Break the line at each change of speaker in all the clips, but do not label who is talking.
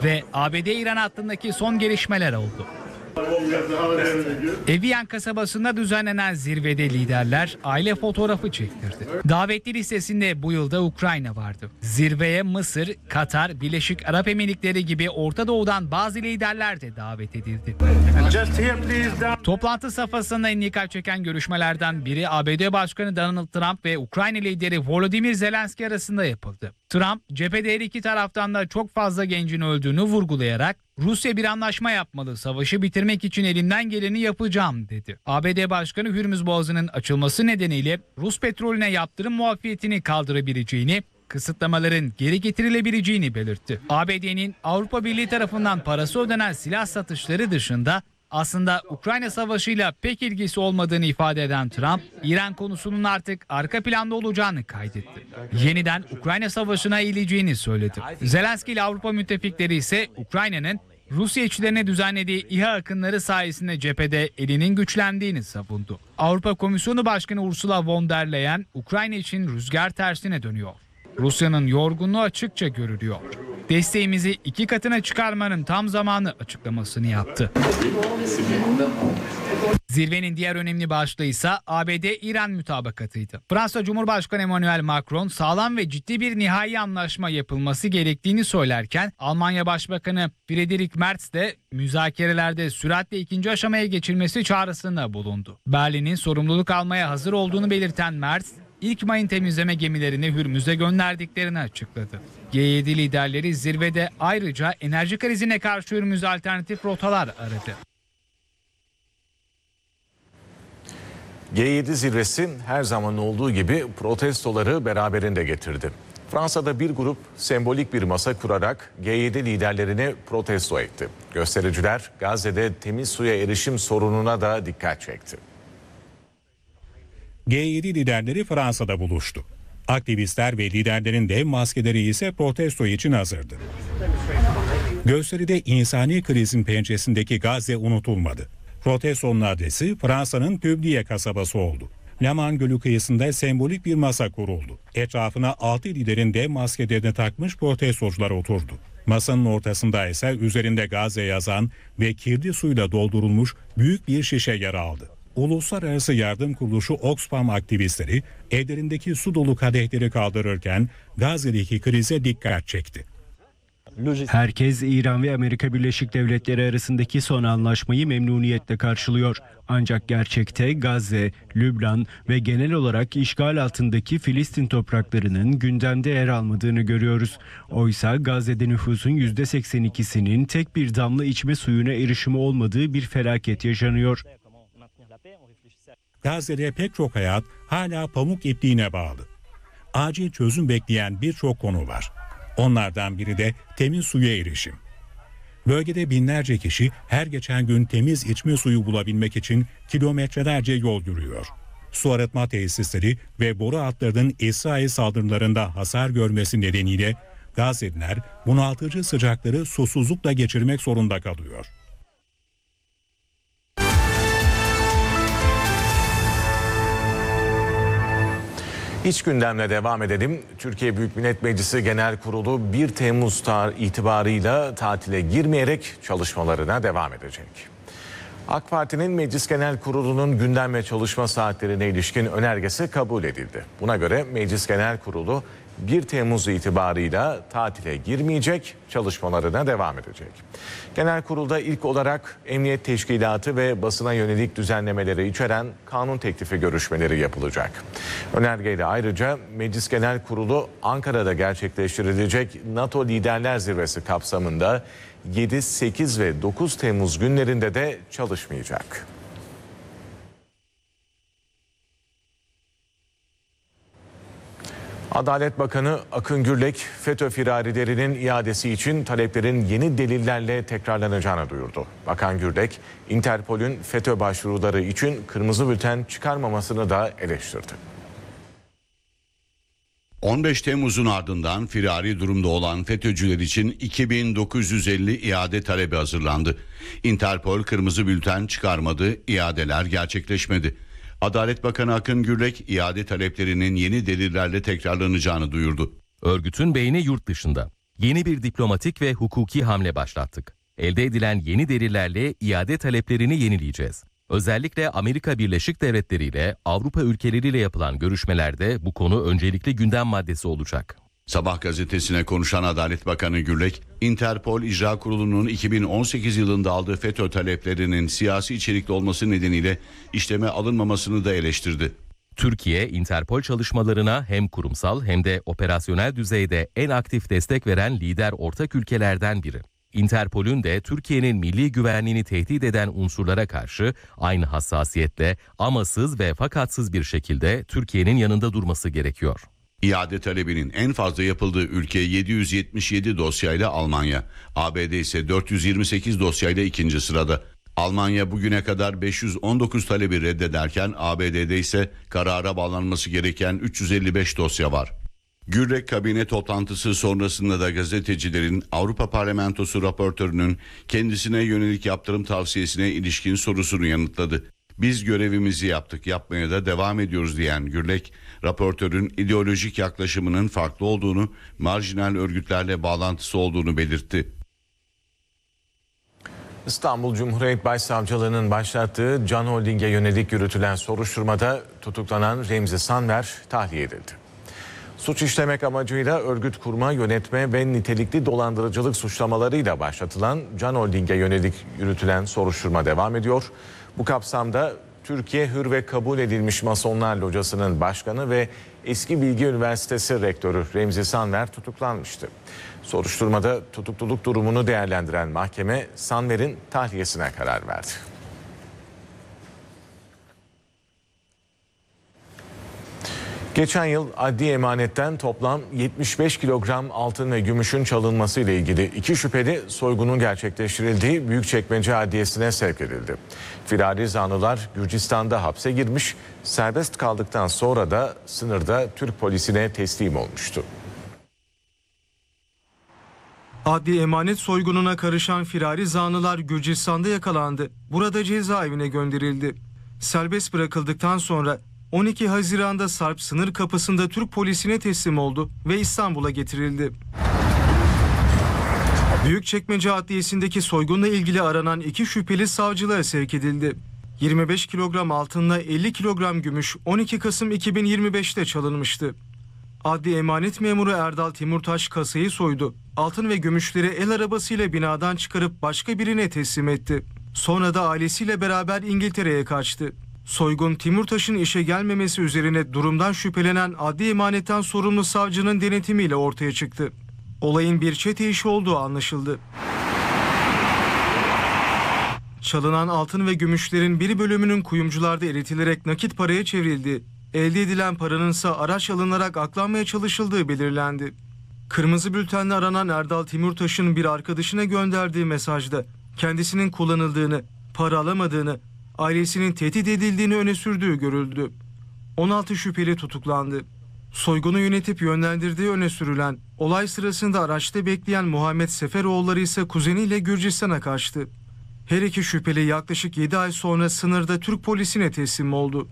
Ve ABD-İran hattındaki son gelişmeler oldu. Evian kasabasında düzenlenen zirvede liderler aile fotoğrafı çektirdi. Davetli listesinde bu yılda Ukrayna vardı. Zirveye Mısır, Katar, Birleşik Arap Emirlikleri gibi Orta Doğu'dan bazı liderler de davet edildi. Toplantı safhasında en dikkat çeken görüşmelerden biri ABD Başkanı Donald Trump ve Ukrayna lideri Volodymyr Zelenski arasında yapıldı. Trump, cephede her iki taraftan da çok fazla gencin öldüğünü vurgulayarak Rusya bir anlaşma yapmalı, savaşı bitirmek için elimden geleni yapacağım dedi. ABD Başkanı Hürmüz Boğazı'nın açılması nedeniyle Rus petrolüne yaptırım muafiyetini kaldırabileceğini, kısıtlamaların geri getirilebileceğini belirtti. ABD'nin Avrupa Birliği tarafından parası ödenen silah satışları dışında aslında Ukrayna Savaşı'yla pek ilgisi olmadığını ifade eden Trump, İran konusunun artık arka planda olacağını kaydetti. Yeniden Ukrayna Savaşı'na eğileceğini söyledi. Zelenski ile Avrupa müttefikleri ise Ukrayna'nın Rusya içlerine düzenlediği İHA akınları sayesinde cephede elinin güçlendiğini savundu. Avrupa Komisyonu Başkanı Ursula von der Leyen, Ukrayna için rüzgar tersine dönüyor. Rusya'nın yorgunluğu açıkça görülüyor. Desteğimizi 2 katına çıkarmanın tam zamanı açıklamasını yaptı. Zirvenin diğer önemli başlığı ise ABD-İran mütabakatıydı. Fransa Cumhurbaşkanı Emmanuel Macron sağlam ve ciddi bir nihai anlaşma yapılması gerektiğini söylerken Almanya Başbakanı Friedrich Merz de müzakerelerde süratle ikinci aşamaya geçilmesi çağrısında bulundu. Berlin'in sorumluluk almaya hazır olduğunu belirten Merz, İlk mayın temizleme gemilerini Hürmüz'e gönderdiklerini açıkladı. G7 liderleri zirvede ayrıca enerji krizine karşı Hürmüz'e alternatif rotalar aradı.
G7 zirvesi her zaman olduğu gibi protestoları beraberinde getirdi. Fransa'da bir grup sembolik bir masa kurarak G7 liderlerini protesto etti. Göstericiler Gazze'de temiz suya erişim sorununa da dikkat çekti.
G7 liderleri Fransa'da buluştu. Aktivistler ve liderlerin dev maskeleri ise protesto için hazırdı. Gösteride insani krizin pençesindeki Gazze unutulmadı. Protestonun adresi Fransa'nın Pübliye kasabası oldu. Laman Gölü kıyısında sembolik bir masa kuruldu. Etrafına 6 liderin dev maskelerini takmış protestocular oturdu. Masanın ortasında ise üzerinde Gazze yazan ve kirli suyla doldurulmuş büyük bir şişe yer aldı. Uluslararası Yardım Kuruluşu Oxfam aktivistleri ellerindeki su dolu kadehleri kaldırırken Gazze'deki krize dikkat çekti.
Herkes İran ve Amerika Birleşik Devletleri arasındaki son anlaşmayı memnuniyetle karşılıyor. Ancak gerçekte Gazze, Lübnan ve genel olarak işgal altındaki Filistin topraklarının gündemde yer almadığını görüyoruz. Oysa Gazze'de nüfusun %82'sinin tek bir damla içme suyuna erişimi olmadığı bir felaket yaşanıyor.
Gazze'de pek çok hayat hala pamuk ipliğine bağlı. Acil çözüm bekleyen birçok konu var. Onlardan biri de temiz suya erişim. Bölgede binlerce kişi her geçen gün temiz içme suyu bulabilmek için kilometrelerce yol yürüyor. Su arıtma tesisleri ve boru hatlarının İsrail saldırılarında hasar görmesi nedeniyle Gazze'liler bunaltıcı sıcakları susuzlukla geçirmek zorunda kalıyor.
İç gündemle devam edelim. Türkiye Büyük Millet Meclisi Genel Kurulu 1 Temmuz itibarıyla tatile girmeyerek çalışmalarına devam edecek. AK Parti'nin Meclis Genel Kurulu'nun gündem ve çalışma saatlerine ilişkin önergesi kabul edildi. Buna göre Meclis Genel Kurulu 1 Temmuz itibarıyla tatile girmeyecek, çalışmalarına devam edecek. Genel kurulda ilk olarak emniyet teşkilatı ve basına yönelik düzenlemeleri içeren kanun teklifi görüşmeleri yapılacak. Önergeyle ayrıca Meclis Genel Kurulu Ankara'da gerçekleştirilecek NATO Liderler Zirvesi kapsamında 7, 8 ve 9 Temmuz günlerinde de çalışmayacak. Adalet Bakanı Akın Gürlek, FETÖ firarilerinin iadesi için taleplerin yeni delillerle tekrarlanacağını duyurdu. Bakan Gürlek, Interpol'ün FETÖ başvuruları için kırmızı bülten çıkarmamasını da eleştirdi.
15 Temmuz'un ardından firari durumda olan FETÖ'cüler için 2950 iade talebi hazırlandı. Interpol kırmızı bülten çıkarmadı, iadeler gerçekleşmedi. Adalet Bakanı Akın Gürlek iade taleplerinin yeni delillerle tekrarlanacağını duyurdu.
Örgütün beyni yurt dışında. yeni bir diplomatik ve hukuki hamle başlattık. Elde edilen yeni delillerle iade taleplerini yenileyeceğiz. Özellikle Amerika Birleşik Devletleri ile Avrupa ülkeleriyle yapılan görüşmelerde bu konu öncelikli gündem maddesi olacak.
Sabah gazetesine konuşan Adalet Bakanı Gürlek, Interpol İcra Kurulu'nun 2018 yılında aldığı FETÖ taleplerinin siyasi içerikli olması nedeniyle işleme alınmamasını da eleştirdi.
Türkiye, Interpol çalışmalarına hem kurumsal hem de operasyonel düzeyde en aktif destek veren lider ortak ülkelerden biri. Interpol'ün de Türkiye'nin milli güvenliğini tehdit eden unsurlara karşı aynı hassasiyetle amasız ve fakatsız bir şekilde Türkiye'nin yanında durması gerekiyor.
İade talebinin en fazla yapıldığı ülke 777 dosyayla Almanya. ABD ise 428 dosyayla ikinci sırada. Almanya bugüne kadar 519 talebi reddederken ABD'de ise karara bağlanması gereken 355 dosya var. Gürlek kabine toplantısı sonrasında da gazetecilerin Avrupa Parlamentosu raportörünün kendisine yönelik yaptırım tavsiyesine ilişkin sorusunu yanıtladı. Biz görevimizi yaptık, yapmaya da devam ediyoruz diyen Gürlek, raportörün ideolojik yaklaşımının farklı olduğunu, marjinal örgütlerle bağlantısı olduğunu belirtti.
İstanbul Cumhuriyet Başsavcılığı'nın başlattığı Can Holding'e yönelik yürütülen soruşturmada tutuklanan Remzi Sanver tahliye edildi. Suç işlemek amacıyla örgüt kurma, yönetme ve nitelikli dolandırıcılık suçlamalarıyla başlatılan Can Holding'e yönelik yürütülen soruşturma devam ediyor. Bu kapsamda Türkiye Hür ve Kabul Edilmiş Masonlar Locası'nın başkanı ve Eski Bilgi Üniversitesi rektörü Remzi Sanver tutuklanmıştı. Soruşturmada tutukluluk durumunu değerlendiren mahkeme Sanver'in tahliyesine karar verdi. Geçen yıl adli emanetten toplam 75 kilogram altın ve gümüşün çalınması ile ilgili 2 şüpheli soygunun gerçekleştirildiği Büyükçekmece Adliyesi'ne sevk edildi. Firari zanlılar Gürcistan'da hapse girmiş, serbest kaldıktan sonra da sınırda Türk polisine teslim olmuştu.
Adli emanet soygununa karışan firari zanlılar Gürcistan'da yakalandı. Burada cezaevine gönderildi. Serbest bırakıldıktan sonra 12 Haziran'da Sarp sınır kapısında Türk polisine teslim oldu ve İstanbul'a getirildi. Büyükçekmece Adliyesi'ndeki soygunla ilgili aranan 2 şüpheli savcılığa sevk edildi. 25 kilogram altınla 50 kilogram gümüş 12 Kasım 2025'te çalınmıştı. Adli emanet memuru Erdal Timurtaş kasayı soydu. Altın ve gümüşleri el arabasıyla binadan çıkarıp başka birine teslim etti. Sonra da ailesiyle beraber İngiltere'ye kaçtı. Soygun Timurtaş'ın işe gelmemesi üzerine durumdan şüphelenen adli emanetten sorumlu savcının denetimiyle ortaya çıktı. Olayın bir çete işi olduğu anlaşıldı. Çalınan altın ve gümüşlerin bir bölümünün kuyumcularda eritilerek nakit paraya çevrildiği, elde edilen paranınsa araç alınarak aklanmaya çalışıldığı belirlendi. Kırmızı bültenle aranan Erdal Timurtaş'ın bir arkadaşına gönderdiği mesajda kendisinin kullanıldığını, para alamadığını, ailesinin tehdit edildiğini öne sürdüğü görüldü. 16 şüpheli tutuklandı. Soygunu yönetip yönlendirdiği öne sürülen, olay sırasında araçta bekleyen Muhammed Seferoğulları ise kuzeniyle Gürcistan'a kaçtı. Her iki şüpheli yaklaşık 7 ay sonra sınırda Türk polisine teslim oldu.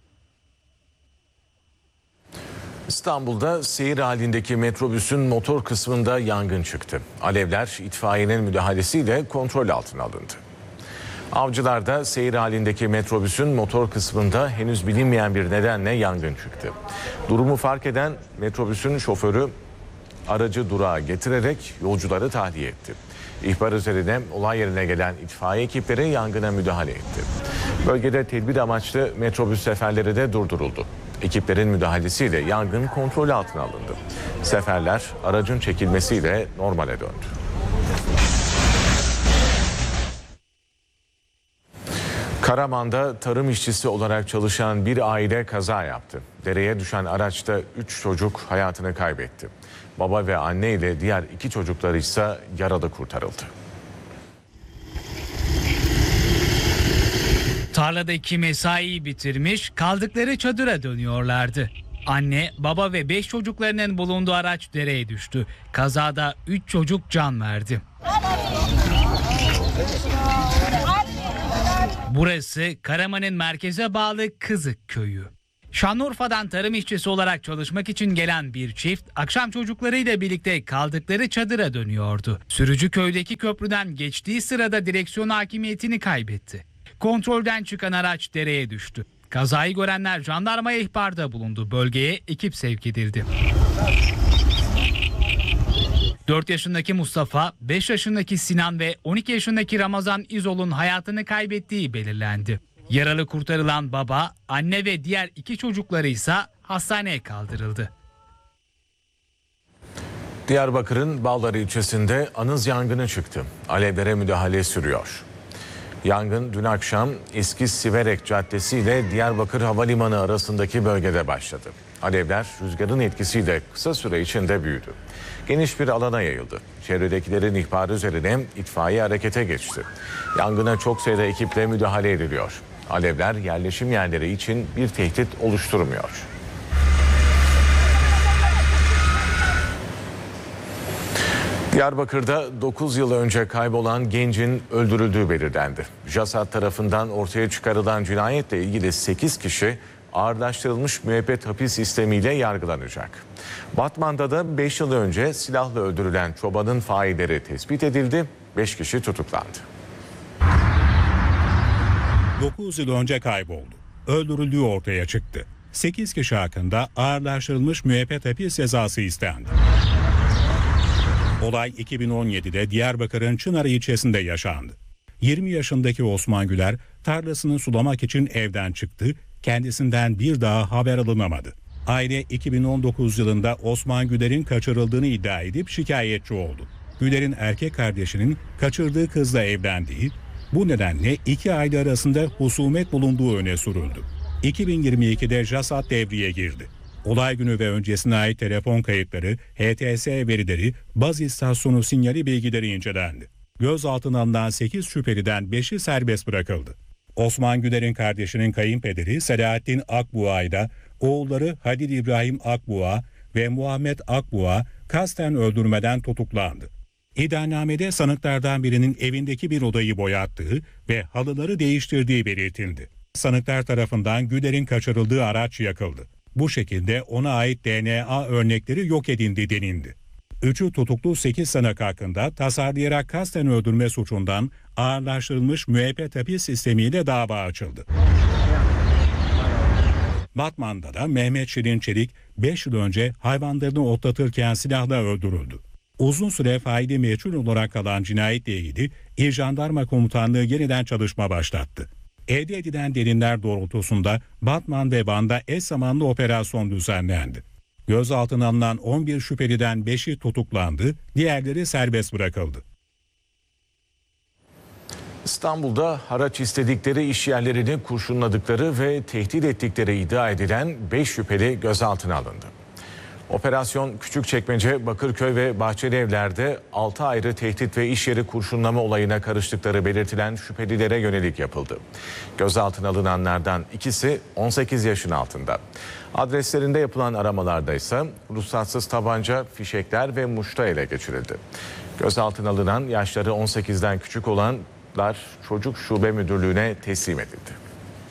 İstanbul'da seyir halindeki metrobüsün motor kısmında yangın çıktı. Alevler itfaiyenin müdahalesiyle kontrol altına alındı. Avcılar'da seyir halindeki metrobüsün motor kısmında henüz bilinmeyen bir nedenle yangın çıktı. Durumu fark eden metrobüsün şoförü aracı durağa getirerek yolcuları tahliye etti. İhbar üzerine olay yerine gelen itfaiye ekipleri yangına müdahale etti. Bölgede tedbir amaçlı metrobüs seferleri de durduruldu. Ekiplerin müdahalesiyle yangın kontrol altına alındı. Seferler aracın çekilmesiyle normale döndü. Karaman'da tarım işçisi olarak çalışan bir aile kaza yaptı. Dereye düşen araçta 3 çocuk hayatını kaybetti. Baba ve anne ile diğer 2 çocukları ise yaralı kurtarıldı.
Tarladaki mesaiyi bitirmiş, kaldıkları çadıra dönüyorlardı. Anne, baba ve 5 çocuklarının bulunduğu araç dereye düştü. Kazada 3 çocuk can verdi. Burası Karaman'ın merkeze bağlı Kızık köyü. Şanlıurfa'dan tarım işçisi olarak çalışmak için gelen bir çift akşam çocuklarıyla birlikte kaldıkları çadıra dönüyordu. Sürücü köydeki köprüden geçtiği sırada direksiyon hakimiyetini kaybetti. Kontrolden çıkan araç dereye düştü. Kazayı görenler jandarmaya ihbarda bulundu. Bölgeye ekip sevk edildi. 4 yaşındaki Mustafa, 5 yaşındaki Sinan ve 12 yaşındaki Ramazan İzol'un hayatını kaybettiği belirlendi. Yaralı kurtarılan baba, anne ve diğer 2 çocukları ise hastaneye kaldırıldı.
Diyarbakır'ın Baldarı ilçesinde anız yangını çıktı. Alevlere müdahale sürüyor. Yangın dün akşam Eski Siverek Caddesi ile Diyarbakır Havalimanı arasındaki bölgede başladı. Alevler rüzgarın etkisiyle kısa süre içinde büyüdü. Geniş bir alana yayıldı. Çevredekilerin ihbarı üzerine itfaiye harekete geçti. Yangına çok sayıda ekiple müdahale ediliyor. Alevler yerleşim yerleri için bir tehdit oluşturmuyor. Diyarbakır'da 9 yıl önce kaybolan gencin öldürüldüğü belirlendi. JASAD tarafından ortaya çıkarılan cinayetle ilgili 8 kişi ağırlaştırılmış müebbet hapis sistemiyle yargılanacak. Batman'da da 5 yıl önce silahla öldürülen çobanın failleri tespit edildi, 5 kişi tutuklandı.
9 yıl önce kayboldu. Öldürüldüğü ortaya çıktı. 8 kişi hakkında ağırlaştırılmış müebbet hapis cezası istendi. Olay 2017'de Diyarbakır'ın Çınar ilçesinde yaşandı. 20 yaşındaki Osman Güler tarlasını sulamak için evden çıktı, kendisinden bir daha haber alınamadı. Aile 2019 yılında Osman Güler'in kaçırıldığını iddia edip şikayetçi oldu. Güler'in erkek kardeşinin kaçırdığı kızla evlendiği, bu nedenle iki aile arasında husumet bulunduğu öne sürüldü. 2022'de JASAD devreye girdi. Olay günü ve öncesine ait telefon kayıtları, HTS verileri, baz istasyonu sinyali bilgileri incelendi. Gözaltına alınan 8 şüpheliden 5'i serbest bırakıldı. Osman Güler'in kardeşinin kayınpederi Selahattin Akbuğa'yla oğulları Halil İbrahim Akbuğa ve Muhammed Akbuğa kasten öldürmeden tutuklandı. İddianamede sanıklardan birinin evindeki bir odayı boyattığı ve halıları değiştirdiği belirtildi. Sanıklar tarafından Güler'in kaçırıldığı araç yakıldı. Bu şekilde ona ait DNA örnekleri yok edildi denildi. 3'ü tutuklu 8 sanık hakkında tasarlayarak kasten öldürme suçundan ağırlaştırılmış müebbet hapis sistemiyle dava açıldı. Batman'da da Mehmet Şirin Çelik 5 yıl önce hayvanlarını otlatırken silahla öldürüldü. Uzun süre faili meçhul olarak kalan cinayetle ilgili İl Jandarma Komutanlığı yeniden çalışma başlattı. Elde edilen deliller doğrultusunda Batman ve Van'da eş zamanlı operasyon düzenlendi. Gözaltına alınan 11 şüpheliden 5'i tutuklandı, diğerleri serbest bırakıldı.
İstanbul'da haraç istedikleri iş yerlerini kurşunladıkları ve tehdit ettikleri iddia edilen 5 şüpheli gözaltına alındı. Operasyon Küçükçekmece, Bakırköy ve Bahçelievler'de 6 ayrı tehdit ve iş yeri kurşunlama olayına karıştıkları belirtilen şüphelilere yönelik yapıldı. Gözaltına alınanlardan ikisi 18 yaşın altında. Adreslerinde yapılan aramalarda ise ruhsatsız tabanca, fişekler ve muşta ele geçirildi. Gözaltına alınan yaşları 18'den küçük olanlar Çocuk Şube Müdürlüğü'ne teslim edildi.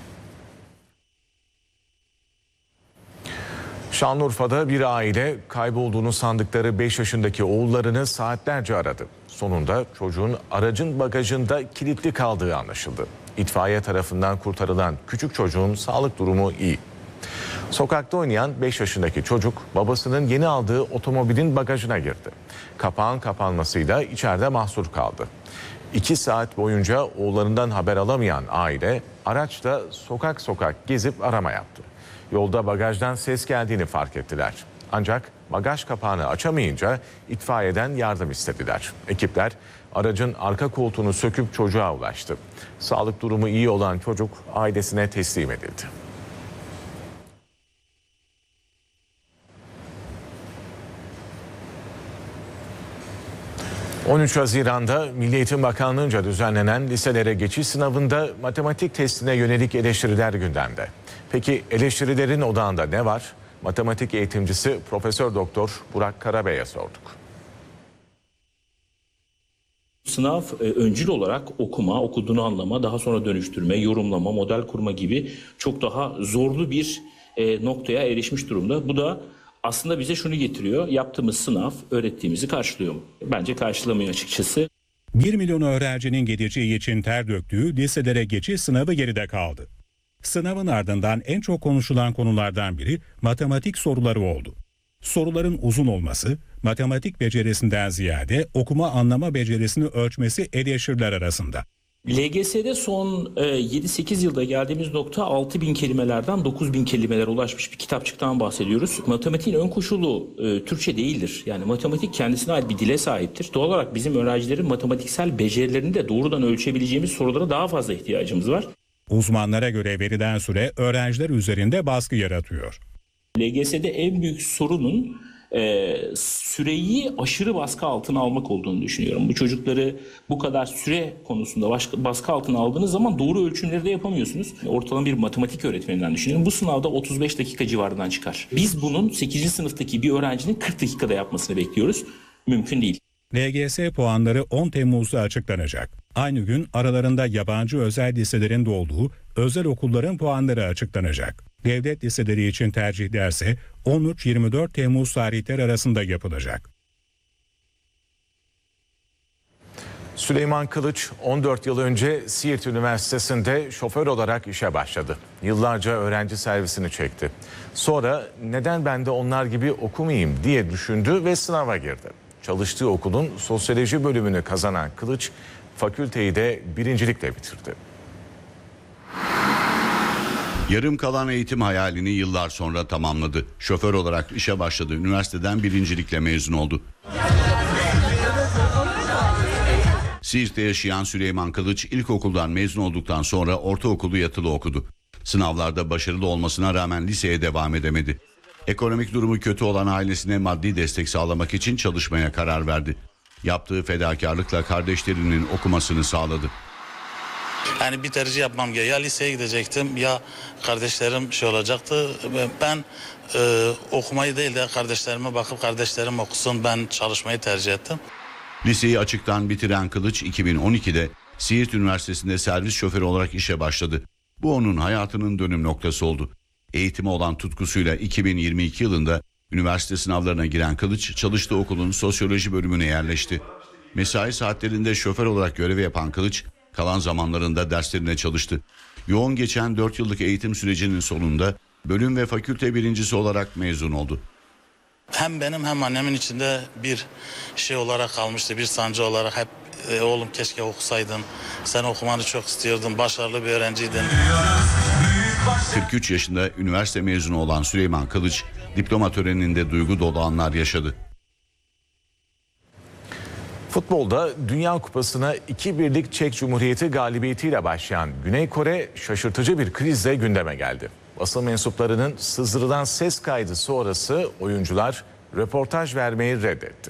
Şanlıurfa'da bir aile kaybolduğunu sandıkları 5 yaşındaki oğullarını saatlerce aradı. Sonunda çocuğun aracın bagajında kilitli kaldığı anlaşıldı. İtfaiye tarafından kurtarılan küçük çocuğun sağlık durumu iyi. Sokakta oynayan 5 yaşındaki çocuk babasının yeni aldığı otomobilin bagajına girdi. Kapağın kapanmasıyla içeride mahsur kaldı. 2 saat boyunca oğullarından haber alamayan aile araçla sokak sokak gezip arama yaptı. Yolda bagajdan ses geldiğini fark ettiler. Ancak bagaj kapağını açamayınca itfaiyeden yardım istediler. Ekipler aracın arka koltuğunu söküp çocuğa ulaştı. Sağlık durumu iyi olan çocuk ailesine teslim edildi. ...13 Haziran'da Milli Eğitim Bakanlığı'nca düzenlenen liselere geçiş sınavında matematik testine yönelik eleştiriler gündemde. Peki eleştirilerin odağında ne var? Matematik eğitimcisi Profesör Doktor Burak Karabey'e sorduk.
Sınav öncül olarak okuma, okuduğunu anlama, daha sonra dönüştürme, yorumlama, model kurma gibi çok daha zorlu bir noktaya erişmiş durumda. Bu da aslında bize şunu getiriyor. Yaptığımız sınav öğrettiğimizi karşılıyor mu? Bence karşılamıyor açıkçası.
1 milyon öğrencinin geleceği için ter döktüğü liselere geçiş sınavı geride kaldı. Sınavın ardından en çok konuşulan konulardan biri matematik soruları oldu. Soruların uzun olması, matematik becerisinden ziyade okuma anlama becerisini ölçmesi eleştiriler arasında.
LGS'de son 7-8 yılda geldiğimiz nokta 6.000 kelimelerden 9.000 kelimelere ulaşmış bir kitapçıktan bahsediyoruz. Matematiğin ön koşulu Türkçe değildir. Yani matematik kendisine ait bir dile sahiptir. Doğal olarak bizim öğrencilerin matematiksel becerilerini de doğrudan ölçebileceğimiz sorulara daha fazla ihtiyacımız var.
Uzmanlara göre verilen süre öğrenciler üzerinde baskı yaratıyor.
LGS'de en büyük sorunun süreyi aşırı baskı altına almak olduğunu düşünüyorum. Bu çocukları bu kadar süre konusunda baskı altına aldığınız zaman doğru ölçümleri de yapamıyorsunuz. Ortalama bir matematik öğretmeninden düşünüyorum. Bu sınavda 35 dakika civarından çıkar. Biz bunun 8. sınıftaki bir öğrencinin 40 dakikada yapmasını bekliyoruz. Mümkün değil.
LGS puanları 10 Temmuz'da açıklanacak. Aynı gün aralarında yabancı özel liselerin de olduğu özel okulların puanları açıklanacak. Devlet liseleri için tercihler ise 13-24 Temmuz tarihleri arasında yapılacak.
Süleyman Kılıç 14 yıl önce Siirt Üniversitesi'nde şoför olarak işe başladı. Yıllarca öğrenci servisini çekti. Sonra neden ben de onlar gibi okumayayım diye düşündü ve sınava girdi. Çalıştığı okulun sosyoloji bölümünü kazanan Kılıç, fakülteyi de birincilikle bitirdi.
Yarım kalan eğitim hayalini yıllar sonra tamamladı. Şoför olarak işe başladı. Üniversiteden birincilikle mezun oldu. Siirt'te yaşayan Süleyman Kılıç ilkokuldan mezun olduktan sonra ortaokulu yatılı okudu. Sınavlarda başarılı olmasına rağmen liseye devam edemedi. Ekonomik durumu kötü olan ailesine maddi destek sağlamak için çalışmaya karar verdi. Yaptığı fedakarlıkla kardeşlerinin okumasını sağladı.
Yani bir tercih yapmam gerekiyor. Ya liseye gidecektim ya kardeşlerim olacaktı. Ben okumayı değil de kardeşlerime bakıp kardeşlerim okusun, ben çalışmayı tercih ettim.
Liseyi açıktan bitiren Kılıç 2012'de Siirt Üniversitesi'nde servis şoförü olarak işe başladı. Bu onun hayatının dönüm noktası oldu. Eğitime olan tutkusuyla 2022 yılında üniversite sınavlarına giren Kılıç çalıştığı okulun sosyoloji bölümüne yerleşti. Mesai saatlerinde şoför olarak görev yapan Kılıç kalan zamanlarında derslerine çalıştı. Yoğun geçen 4 yıllık eğitim sürecinin sonunda bölüm ve fakülte birincisi olarak mezun oldu.
Hem benim hem annemin içinde bir şey olarak kalmıştı, bir sancı olarak hep oğlum keşke okusaydın, sen okumanı çok istiyordun, başarılı bir öğrenciydin.
43 yaşında üniversite mezunu olan Süleyman Kılıç diploma töreninde duygu dolu anlar yaşadı.
Futbolda Dünya Kupası'na 2-1'lik Çek Cumhuriyeti galibiyetiyle başlayan Güney Kore şaşırtıcı bir krizle gündeme geldi. Basın mensuplarının sızdırılan ses kaydı sonrası oyuncular röportaj vermeyi reddetti.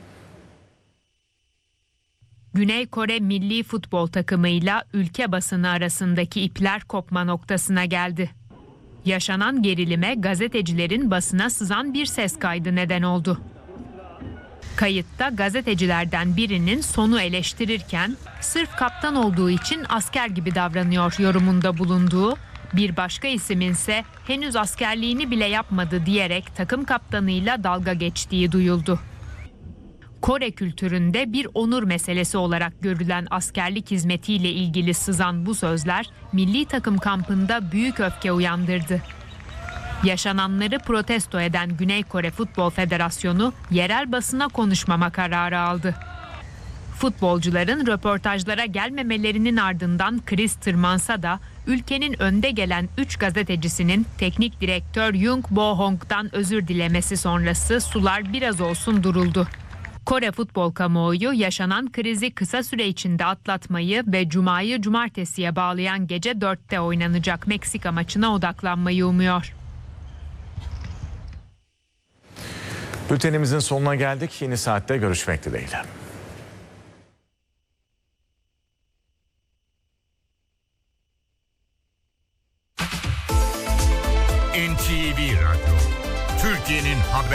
Güney Kore milli futbol takımıyla ülke basını arasındaki ipler kopma noktasına geldi. Yaşanan gerilime gazetecilerin basına sızan bir ses kaydı neden oldu. Kayıtta gazetecilerden birinin sonu eleştirirken sırf kaptan olduğu için asker gibi davranıyor yorumunda bulunduğu, bir başka isimin ise henüz askerliğini bile yapmadı diyerek takım kaptanıyla dalga geçtiği duyuldu. Kore kültüründe bir onur meselesi olarak görülen askerlik hizmetiyle ilgili sızan bu sözler milli takım kampında büyük öfke uyandırdı. Yaşananları protesto eden Güney Kore Futbol Federasyonu yerel basına konuşmama kararı aldı. Futbolcuların röportajlara gelmemelerinin ardından kriz tırmansa da ülkenin önde gelen 3 gazetecisinin teknik direktör Jung Bo-hong'dan özür dilemesi sonrası sular biraz olsun duruldu. Kore futbol kamuoyu yaşanan krizi kısa süre içinde atlatmayı ve Cuma'yı Cumartesi'ye bağlayan gece 4'te oynanacak Meksika maçına odaklanmayı umuyor.
Bültenimizin sonuna geldik. Yeni saatte görüşmek dileğiyle.
NTV Radyo, Türkiye'nin haber